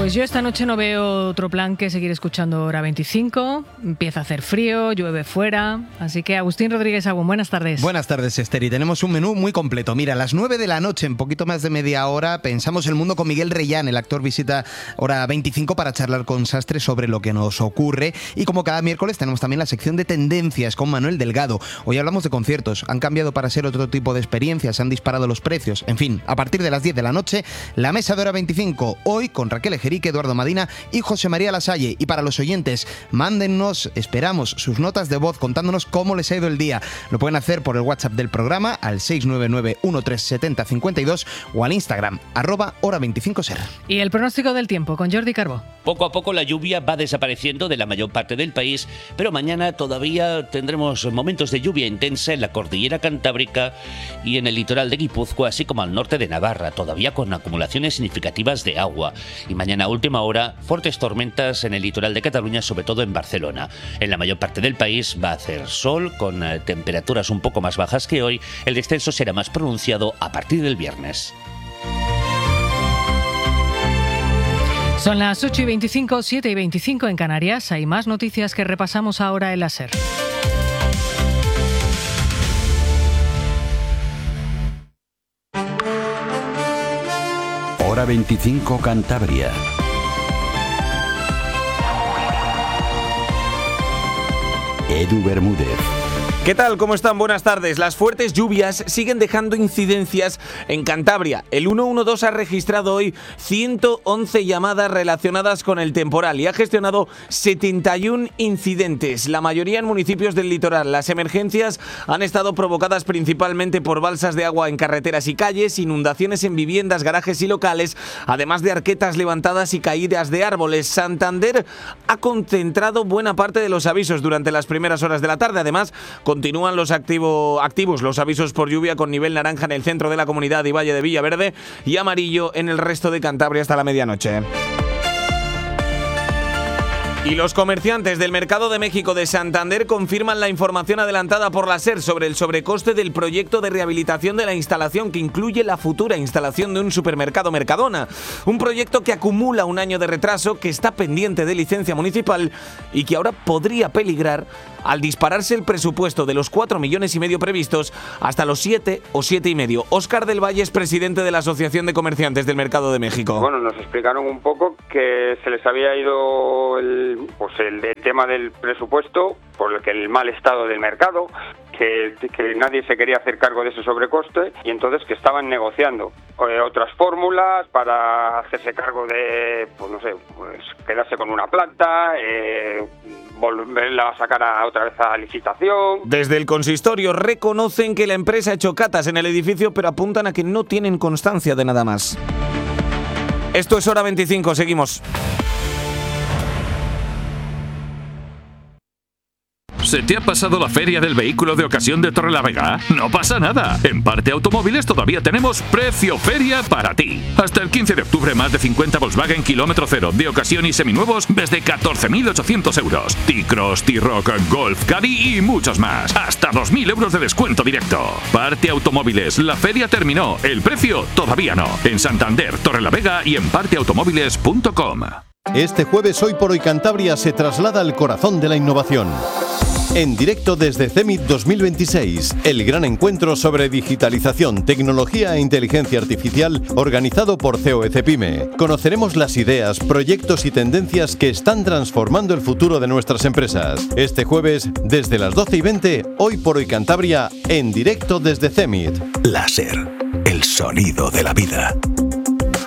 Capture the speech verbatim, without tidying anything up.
Pues yo esta noche no veo otro plan que seguir escuchando Hora veinticinco. Empieza a hacer frío, llueve fuera. Así que Agustín Rodríguez Agún, buenas tardes. Buenas tardes, Esther. Y tenemos un menú muy completo. Mira, a las nueve de la noche, en poquito más de media hora, Pensamos el Mundo con Miguel Reyán. El actor visita Hora veinticinco para charlar con Sastre sobre lo que nos ocurre. Y como cada miércoles tenemos también la sección de tendencias con Manuel Delgado. Hoy hablamos de conciertos. Han cambiado para ser otro tipo de experiencias, han disparado los precios. En fin, a partir de las diez de la noche, la mesa de Hora veinticinco. Hoy con Raquel Ejerique, Eduardo Madina y José María Lasalle. Y para los oyentes, mándennos, esperamos sus notas de voz contándonos cómo les ha ido el día. Lo pueden hacer por el WhatsApp del programa al seis nueve nueve, uno tres siete cero, cinco dos o al Instagram, arroba hora veinticinco ser. Y el pronóstico del tiempo con Jordi Carbó. Poco a poco la lluvia va desapareciendo de la mayor parte del país, pero mañana todavía tendremos momentos de lluvia intensa en la cordillera cantábrica y en el litoral de Guipúzcoa, así como al norte de Navarra, todavía con acumulaciones significativas de agua. Y mañana a última hora, fuertes tormentas en el litoral de Cataluña, sobre todo en Barcelona. En la mayor parte del país va a hacer sol, con eh, temperaturas un poco más bajas que hoy. El descenso será más pronunciado a partir del viernes. Son las ocho y veinticinco, siete y veinticinco en Canarias. Hay más noticias que repasamos ahora en la SER. Hora veinticinco Cantabria. Edu Bermúdez. ¿Qué tal? ¿Cómo están? Buenas tardes. Las fuertes lluvias siguen dejando incidencias en Cantabria. El ciento doce ha registrado hoy ciento once llamadas relacionadas con el temporal y ha gestionado setenta y uno incidentes, la mayoría en municipios del litoral. Las emergencias han estado provocadas principalmente por balsas de agua en carreteras y calles, inundaciones en viviendas, garajes y locales, además de arquetas levantadas y caídas de árboles. Santander ha concentrado buena parte de los avisos durante las primeras horas de la tarde. Además, continúan los activo, activos los avisos por lluvia con nivel naranja en el centro de la comunidad y Valle de Villaverde y amarillo en el resto de Cantabria hasta la medianoche. Y los comerciantes del Mercado de México de Santander confirman la información adelantada por la SER sobre el sobrecoste del proyecto de rehabilitación de la instalación que incluye la futura instalación de un supermercado Mercadona. Un proyecto que acumula un año de retraso, que está pendiente de licencia municipal y que ahora podría peligrar al dispararse el presupuesto de los cuatro millones y medio previstos hasta los siete o siete y medio. Óscar del Valle es presidente de la Asociación de Comerciantes del Mercado de México. Bueno, nos explicaron un poco que se les había ido el, pues el, el tema del presupuesto por el, que el mal estado del mercado, que, que nadie se quería hacer cargo de ese sobrecoste y entonces que estaban negociando eh, otras fórmulas para hacerse cargo de, pues no sé, pues quedarse con una planta, eh, volverla a sacar a, otra vez a licitación. Desde el consistorio reconocen que la empresa ha hecho catas en el edificio, pero apuntan a que no tienen constancia de nada más. Esto es Hora veinticinco, seguimos. ¿Se te ha pasado la feria del vehículo de ocasión de Torrelavega? No pasa nada. En Parte Automóviles todavía tenemos precio feria para ti. Hasta el quince de octubre, más de cincuenta Volkswagen kilómetro cero de ocasión y seminuevos desde catorce mil ochocientos euros. T-Cross, T-Roc, Golf, Caddy y muchos más. Hasta dos mil euros de descuento directo. Parte Automóviles, la feria terminó. El precio todavía no. En Santander, Torrelavega y en parte automóviles punto com. Este jueves Hoy por Hoy Cantabria se traslada al corazón de la innovación. En directo desde CEMIT dos mil veintiséis, el gran encuentro sobre digitalización, tecnología e inteligencia artificial organizado por C O E CEPIME. Conoceremos las ideas, proyectos y tendencias que están transformando el futuro de nuestras empresas. Este jueves, desde las doce y veinte, Hoy por Hoy Cantabria, en directo desde CEMIT. La SER, el sonido de la vida.